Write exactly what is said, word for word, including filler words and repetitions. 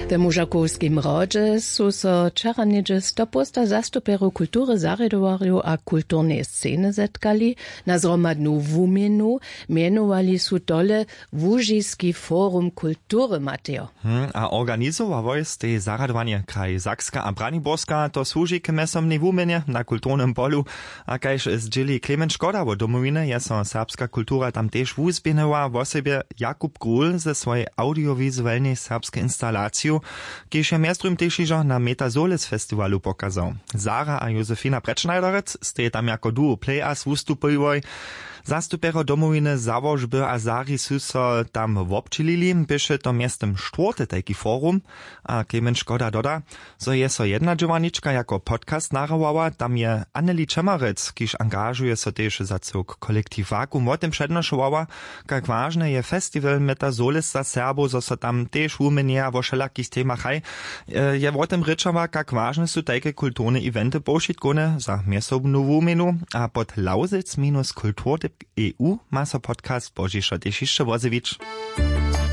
W Mużakowskim Rodźe su so wczera niedzie sto posta zastuperów kultury, zaredowariów a kulturnej sceny zetkali na zromadnu wumienu, mienowali su tole Łużyski Forum Kultury, Mateo. Hmm, a organizował z tej zaradowanie kraj Sakska a Braniborska to służy k mesomnej wumienie na kulturnym polu, a kajż zdzieli Klement Škoda wo domowiny je so serbska kultura tam też wuzbienęła w osobie Jakub Grul ze swojej audiowizualnej serbskiej instalacji, kiež je mestrum też iżo na Metazolis festiwalu pokazał. Zara a Józefina Pretschneiderec steje tam jako duo Play-As wustupuj. Zastupero domowiny założby a Zari su so tam wobčilili, byše to miestem czwarte taki forum, a Klement Škoda doda, so je so jedna dżowaniczka jako podcast narowała, tam je Anneli Čemarec, kiż angażuje so też za cuk kolektiv Vakuum, o tym przednoszowała, jak ważne je festiwal Metazolis za Serbo, so so tam też umienia o wszelakich temach haj, je o tym ryczała, jak ważne su takie kulturne eventy pošitkone za miesobnu wumenu, a pod lausic minus kultur E U ma so podcast Božíša Tešišče Vozewicz.